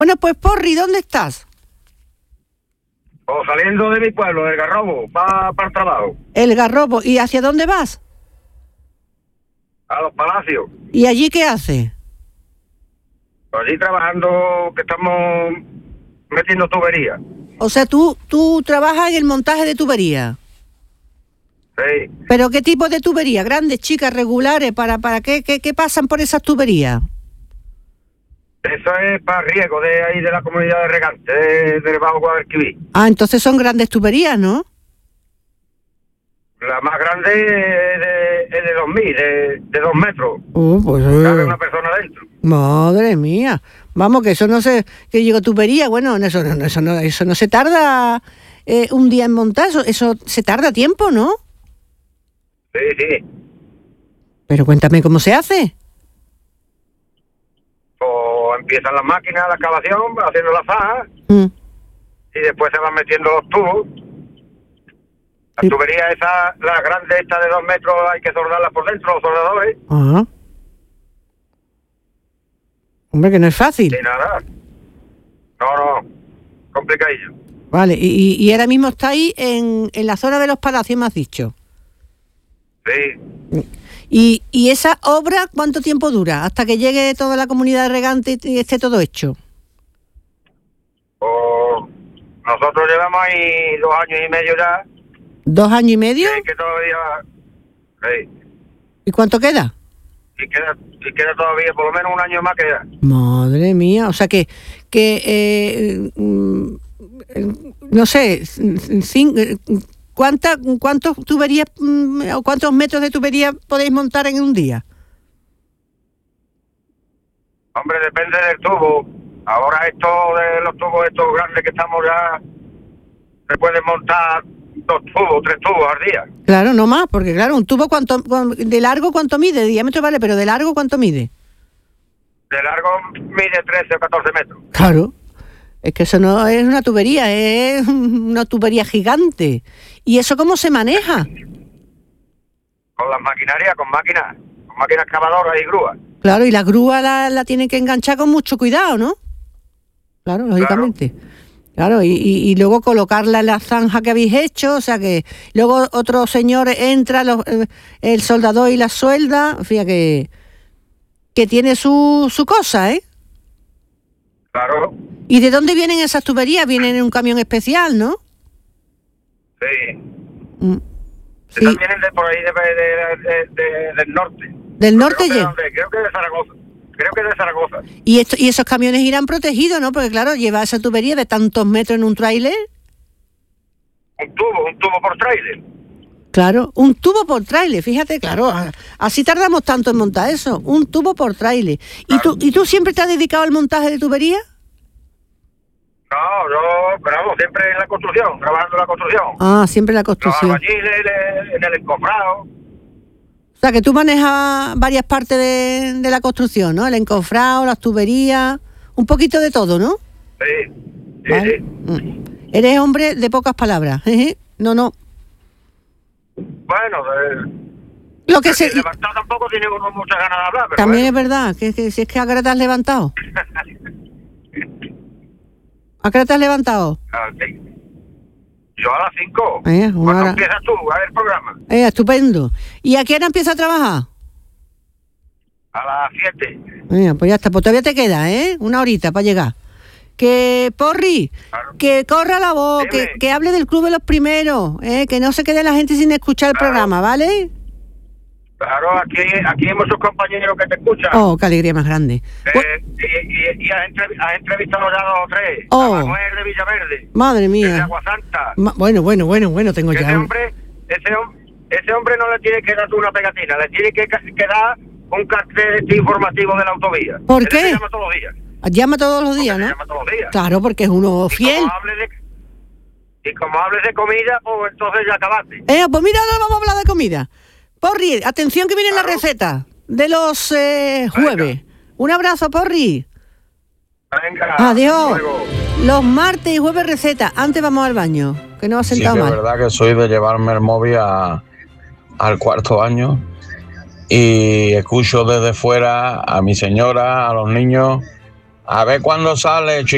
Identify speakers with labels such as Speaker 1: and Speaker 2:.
Speaker 1: Bueno, pues Porri, ¿dónde estás?
Speaker 2: O saliendo de mi pueblo, del Garrobo, para el trabajo.
Speaker 1: El Garrobo. ¿Y hacia dónde vas?
Speaker 2: A los Palacios.
Speaker 1: ¿Y allí qué haces?
Speaker 2: Allí trabajando, que estamos metiendo tuberías.
Speaker 1: O sea, tú trabajas en el montaje de tubería.
Speaker 2: Sí.
Speaker 1: ¿Pero qué tipo de tubería? ¿Grandes, chicas, regulares? ¿Para qué pasan por esas tuberías?
Speaker 2: Eso es para riego de ahí de la comunidad de regantes, del Bajo Guadalquivir.
Speaker 1: Ah, entonces son grandes tuberías, ¿no?
Speaker 2: La más grande es de 2000, de 2 metros.
Speaker 1: Pues
Speaker 2: Cabe una persona dentro.
Speaker 1: madre mía. Vamos, que eso no se... Que digo tubería, bueno, eso no se tarda un día en montar, eso se tarda tiempo, ¿no?
Speaker 2: Sí, sí.
Speaker 1: Pero cuéntame cómo se hace.
Speaker 2: O empiezan las máquinas, la excavación, haciendo la faja,
Speaker 1: Mm.
Speaker 2: y después se van metiendo los tubos. La
Speaker 1: Sí.
Speaker 2: tubería esa, la grande esta de 2 metros, hay que soldarla por dentro, los soldadores.
Speaker 1: Ajá. Hombre, que no es fácil.
Speaker 2: Y nada. No, complicadillo.
Speaker 1: Vale, y ahora mismo está ahí en la zona de los Palacios, me has dicho.
Speaker 2: Sí.
Speaker 1: ¿Y esa obra cuánto tiempo dura? ¿Hasta que llegue toda la comunidad de regantes y esté todo hecho?
Speaker 2: O nosotros llevamos ahí 2 años y medio ya.
Speaker 1: ¿2 años y medio?
Speaker 2: Que todavía... Sí.
Speaker 1: ¿Y cuánto queda?
Speaker 2: Y queda todavía, por lo menos 1 año más queda.
Speaker 1: Madre mía, o sea que no sé, ¿cuántos tuberías o cuántos metros de tubería podéis montar en un día?
Speaker 2: Hombre, depende del tubo. Ahora esto de los tubos estos grandes que estamos ya, se pueden montar 2 tubos, 3 tubos al día.
Speaker 1: Claro, no más, porque claro, un tubo de largo cuánto mide, de diámetro vale, pero de largo cuánto mide.
Speaker 2: De largo mide 13 o 14 metros.
Speaker 1: Claro, es que eso no es una tubería, es una tubería gigante. ¿Y eso cómo se maneja?
Speaker 2: Con las maquinarias, con máquinas excavadoras y grúas.
Speaker 1: Claro, y la grúa la tienen que enganchar con mucho cuidado, ¿no? Claro, lógicamente. Claro, y luego colocarla en la zanja que habéis hecho, o sea que luego otro señor entra, el soldador y la suelda, fíjate que tiene su cosa, ¿eh?
Speaker 2: Claro.
Speaker 1: ¿Y de dónde vienen esas tuberías? Vienen en un camión especial, ¿no?
Speaker 2: Sí.
Speaker 1: Sí.
Speaker 2: Están vienen de por ahí del norte.
Speaker 1: ¿Del norte
Speaker 2: creo
Speaker 1: ya?
Speaker 2: creo que de Zaragoza. Creo que de Zaragoza.
Speaker 1: Y esos camiones irán protegidos, ¿no? Porque claro, lleva esa tubería de tantos metros en un tráiler.
Speaker 2: Un tubo por tráiler.
Speaker 1: Claro, un tubo por tráiler, fíjate, claro, así tardamos tanto en montar eso, un tubo por tráiler.
Speaker 2: Claro.
Speaker 1: ¿Y tú siempre te has dedicado al montaje de tubería?
Speaker 2: No, yo, pero vamos, siempre en la construcción, trabajando en la construcción.
Speaker 1: Ah, siempre en la
Speaker 2: Los
Speaker 1: construcción.
Speaker 2: albañiles, en el encofrado.
Speaker 1: O sea, que tú manejas varias partes de la construcción, ¿no? El encofrado, las tuberías, un poquito de todo, ¿no?
Speaker 2: Sí,
Speaker 1: ¿Vale?
Speaker 2: sí.
Speaker 1: Eres hombre de pocas palabras. No.
Speaker 2: Bueno,
Speaker 1: Lo que se...
Speaker 2: levantado tampoco tiene uno muchas ganas de hablar, pero
Speaker 1: También es
Speaker 2: bueno.
Speaker 1: verdad, que si es que ahora te has levantado. ¿A qué hora te has levantado?
Speaker 2: Sí. Yo a las 5.
Speaker 1: Una
Speaker 2: ¿Cuándo
Speaker 1: hora.
Speaker 2: empiezas tú a ver el programa?
Speaker 1: Estupendo. ¿Y a qué hora empiezas a trabajar?
Speaker 2: A las 7.
Speaker 1: Pues ya está, pues todavía te queda, una horita para llegar. Que, Porri,
Speaker 2: Claro.
Speaker 1: que corra la voz,
Speaker 2: Dime.
Speaker 1: que hable del Club de los Primeros, que no se quede la gente sin escuchar el
Speaker 2: Claro.
Speaker 1: programa, ¿vale?
Speaker 2: Claro, aquí hay muchos compañeros que te escuchan.
Speaker 1: Oh, qué alegría más grande.
Speaker 2: Y has entrevistado ya 2 o 3.
Speaker 1: Oh.
Speaker 2: A Manuel de Villaverde.
Speaker 1: Madre
Speaker 2: De
Speaker 1: mía.
Speaker 2: Aguasanta.
Speaker 1: Bueno, tengo
Speaker 2: Ese
Speaker 1: ya...
Speaker 2: hombre no le tiene que dar tú una pegatina, le tiene que dar un cartel informativo de la autovía.
Speaker 1: ¿Por
Speaker 2: Él
Speaker 1: qué?
Speaker 2: se llama todos los días.
Speaker 1: Llama todos los días,
Speaker 2: Se
Speaker 1: ¿no?
Speaker 2: llama todos los días.
Speaker 1: Claro, porque es uno
Speaker 2: Y
Speaker 1: fiel.
Speaker 2: como hables de comida, pues entonces ya acabaste.
Speaker 1: Pues mira, ahora vamos a hablar de comida. Porri, atención que viene la
Speaker 2: Claro.
Speaker 1: receta de los jueves. Un abrazo, Porri.
Speaker 2: Venga.
Speaker 1: Adiós.
Speaker 2: hasta luego.
Speaker 1: Los martes y jueves receta. Antes vamos al baño, que no ha
Speaker 3: Sí que
Speaker 1: sentado
Speaker 3: es
Speaker 1: mal.
Speaker 3: verdad que soy de llevarme el móvil al 4º año y escucho desde fuera a mi señora, a los niños, a ver cuándo sale,